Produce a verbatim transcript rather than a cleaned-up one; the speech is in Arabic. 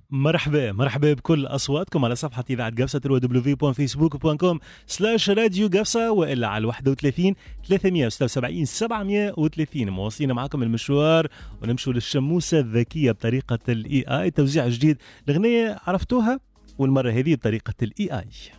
مرحبا مرحبا بكل أصواتكم على صفحة إذاعة قفصة دبليو دبليو دبليو دوت فيسبوك دوت كوم سلاش راديو قفصة وإلا على واحد وثلاثين ثلاثمية وستة وسبعين سبعمية وثلاثين. مواصلين معكم المشوار ونمشوا للشموسة الذكية بطريقة الاي اي، توزيع جديد لغنية عرفتوها والمرة هذه بطريقة الاي اي.